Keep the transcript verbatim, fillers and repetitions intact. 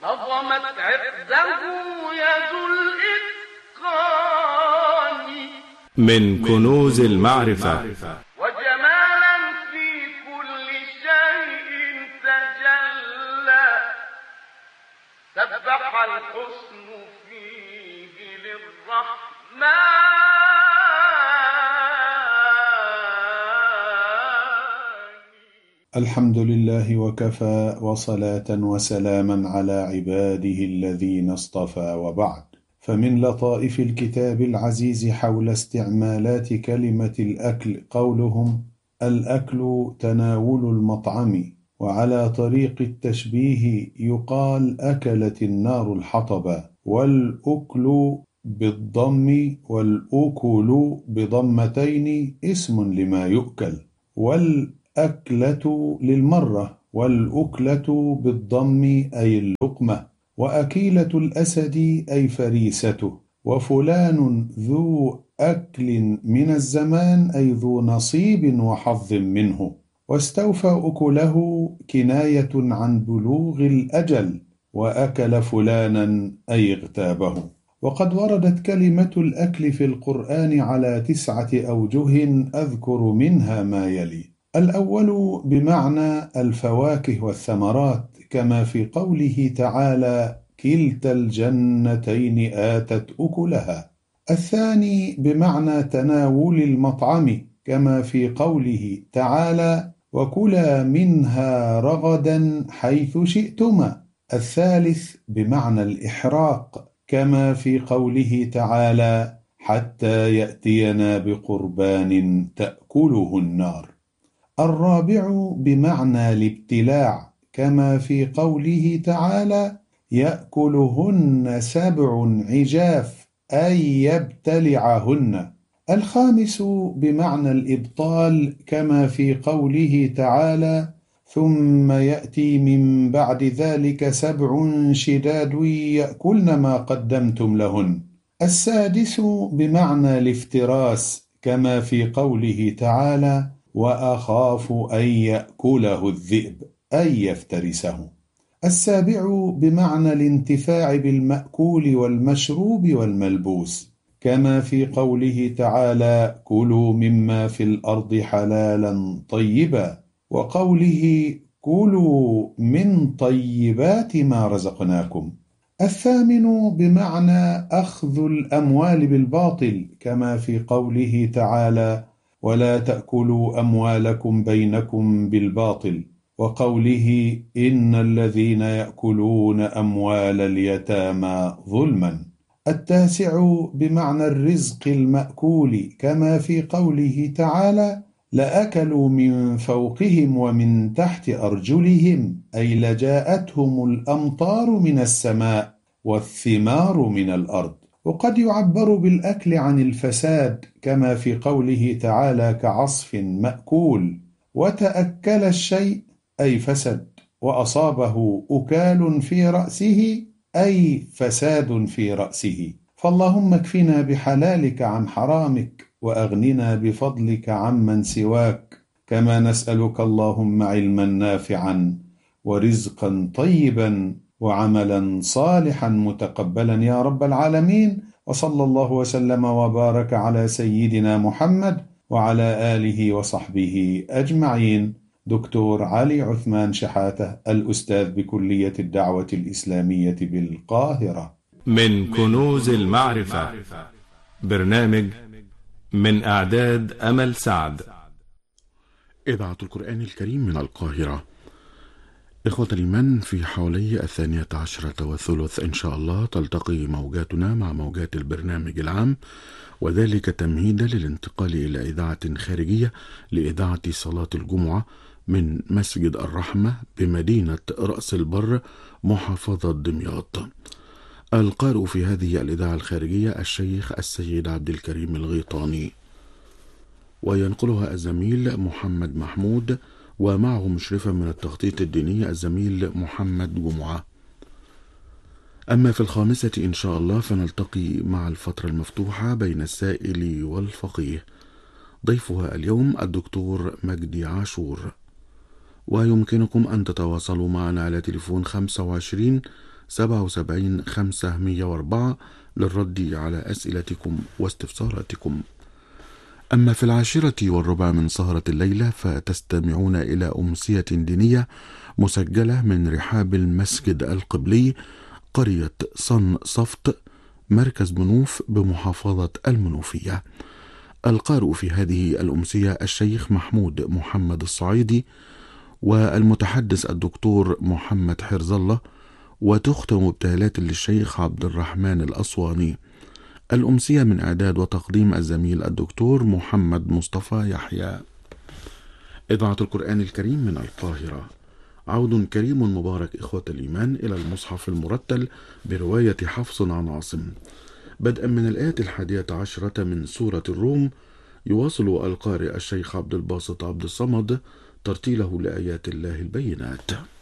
نظمت عقده يد الإتقان من كنوز المعرفة، وجمالا في كل شيء تجلى، سبح الحسن فيه للرحمن. الحمد لله وكفى، وصلاة وسلاما على عباده الذين اصطفى، وبعد. فمن لطائف الكتاب العزيز حول استعمالات كلمة الأكل قولهم: الأكل تناول المطعم، وعلى طريق التشبيه يقال أكلت النار الحطب، والأكل بالضم والأكل بضمتين اسم لما يؤكل، والأكلة للمرة، والأكلة بالضم أي اللقمة، وأكيلة الأسد أي فريسته، وفلان ذو أكل من الزمان أي ذو نصيب وحظ منه. واستوفى أكله كناية عن بلوغ الأجل، وأكل فلانا أي اغتابه. وقد وردت كلمة الأكل في القرآن على تسعة أوجه أذكر منها ما يلي: الأول بمعنى الفواكه والثمرات، كما في قوله تعالى: كلتا الجنتين آتت أكلها. الثاني بمعنى تناول المطعم، كما في قوله تعالى: وكلا منها رغدا حيث شئتما. الثالث بمعنى الإحراق، كما في قوله تعالى: حتى يأتينا بقربان تأكله النار. الرابع بمعنى الابتلاع، كما في قوله تعالى: يأكلهن سبع عجاف أي يبتلعهن. الخامس بمعنى الإبطال، كما في قوله تعالى: ثم يأتي من بعد ذلك سبع شداد يأكلن ما قدمتم لهن. السادس بمعنى الافتراس، كما في قوله تعالى: وأخاف أن يأكله الذئب أي يفترسه. السابع بمعنى الانتفاع بالمأكول والمشروب والملبوس، كما في قوله تعالى: كلوا مما في الأرض حلالا طيبا، وقوله: كلوا من طيبات ما رزقناكم. الثامن بمعنى أخذ الأموال بالباطل، كما في قوله تعالى: ولا تأكلوا أموالكم بينكم بالباطل، وقوله: إن الذين يأكلون أموال اليتامى ظلما. التاسع بمعنى الرزق المأكول، كما في قوله تعالى: لأكلوا من فوقهم ومن تحت أرجلهم، أي لجاءتهم الأمطار من السماء والثمار من الأرض. وقد يعبر بالأكل عن الفساد، كما في قوله تعالى: كعصف مأكول. وتأكل الشيء أي فسد، وأصابه أكال في رأسه أي فساد في رأسه. فاللهم اكفنا بحلالك عن حرامك، وأغننا بفضلك عمن سواك. كما نسألك اللهم علما نافعا، ورزقا طيبا، وعملا صالحا متقبلا يا رب العالمين. وصلى الله وسلم وبارك على سيدنا محمد وعلى آله وصحبه أجمعين. دكتور علي عثمان شحاتة، الأستاذ بكلية الدعوة الإسلامية بالقاهرة. من كنوز المعرفة، برنامج من إعداد أمل سعد، إذاعة القرآن الكريم من القاهرة. إخوة الإيمان، في حوالي الثانية عشرة والثلث إن شاء الله تلتقي موجاتنا مع موجات البرنامج العام، وذلك تمهيدا للانتقال إلى إذاعة خارجية لإذاعة صلاة الجمعة من مسجد الرحمة بمدينة رأس البر محافظة دمياط. القارئ في هذه الإذاعة الخارجية الشيخ السيد عبد الكريم الغيطاني، وينقلها الزميل محمد محمود، ومعه مشرفة من التخطيط الديني الزميل محمد جمعة. أما في الخامسة إن شاء الله فنلتقي مع الفترة المفتوحة بين السائل والفقيه، ضيفها اليوم الدكتور مجدي عاشور. ويمكنكم أن تتواصلوا معنا على تليفون خمسة وعشرين سبعة وسبعين خمسة مية وأربعة للرد على أسئلتكم واستفساراتكم. أما في العاشرة والربع من سهرة الليلة فتستمعون إلى أمسية دينية مسجلة من رحاب المسجد القبلي قرية صن صفت مركز منوف بمحافظة المنوفية. القارئ في هذه الأمسية الشيخ محمود محمد الصعيدي، والمتحدث الدكتور محمد حرز الله، وتختم ابتهالات للشيخ عبد الرحمن الأسواني. الأمسية من إعداد وتقديم الزميل الدكتور محمد مصطفى يحيى. إذاعة القرآن الكريم من القاهرة. عود كريم مبارك إخوة الإيمان إلى المصحف المرتل برواية حفص عن عاصم، بدءا من الآية الحادية عشرة من سورة الروم. يواصل القارئ الشيخ عبد الباسط عبد الصمد ترتيله لآيات الله البينات.